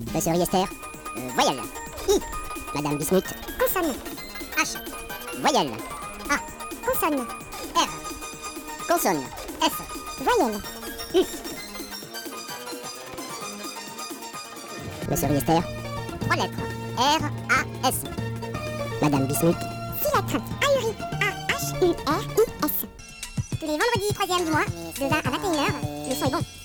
Monsieur Riester. Voyelle. I. Madame Bismuth. Consonne. H. Voyelle. A. Consonne. R. Consonne. S. Voyelle. U. Monsieur Riester. 3 lettres. R. A. S. Madame Bismuth. 6 lettres. Ahuri. A-H-U-R-I-S. Tous les vendredis 3e du mois, de 20 à 21h, le son est bon.